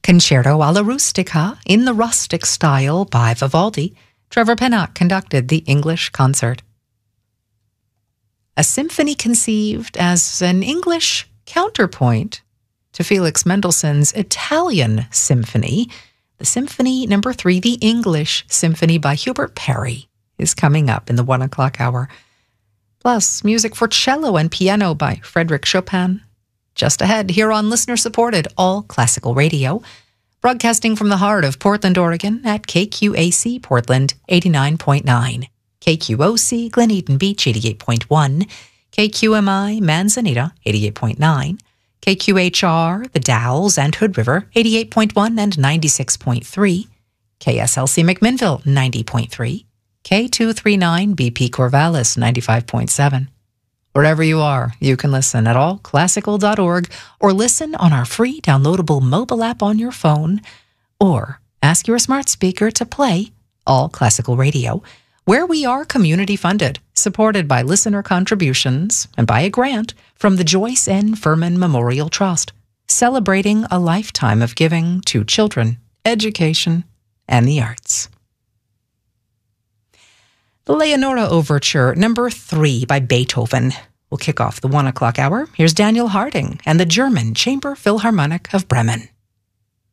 Concerto alla Rustica in the rustic style by Vivaldi. Trevor Pinnock conducted the English concert. A symphony conceived as an English counterpoint to Felix Mendelssohn's Italian symphony. The Symphony No. 3, the English Symphony by Hubert Parry, is coming up in the 1 o'clock hour. Plus, music for cello and piano by Frédéric Chopin. Just ahead, here on listener-supported All Classical Radio, broadcasting from the heart of Portland, Oregon at KQAC Portland 89.9, KQOC Glen Eden Beach 88.1, KQMI Manzanita 88.9, KQHR The Dalles and Hood River 88.1 and 96.3, KSLC McMinnville 90.3, K239 BP Corvallis 95.7. Wherever you are, you can listen at allclassical.org or listen on our free downloadable mobile app on your phone, or ask your smart speaker to play All Classical Radio, where we are community funded, supported by listener contributions and by a grant from the Joyce N. Furman Memorial Trust, celebrating a lifetime of giving to children, education, and the arts. The Leonora Overture, No. 3 by Beethoven, will kick off the 1 o'clock hour. Here's Daniel Harding and the German Chamber Philharmonic of Bremen.